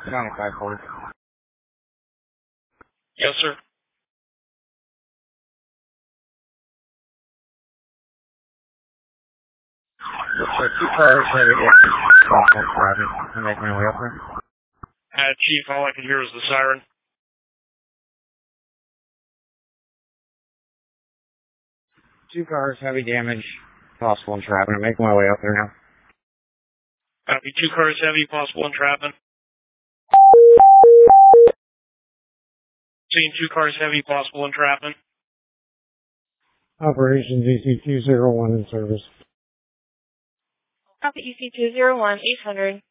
County 540. Yes, sir. So 2 cars heavy driving. I'm making my way up there. Chief, all I can hear is the siren. 2 cars, heavy damage, possible entrapment. I'm making my way up there now. Copy. 2 cars heavy, possible entrapment. Seeing 2 cars heavy, possible entrapment. Operations EC201 in service. Copy EC201, 800.